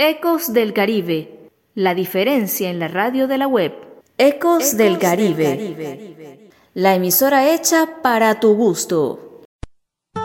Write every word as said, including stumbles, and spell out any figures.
Ecos del Caribe, la diferencia en la radio de la web. Ecos, Ecos del, Caribe, del Caribe, la emisora hecha para tu gusto.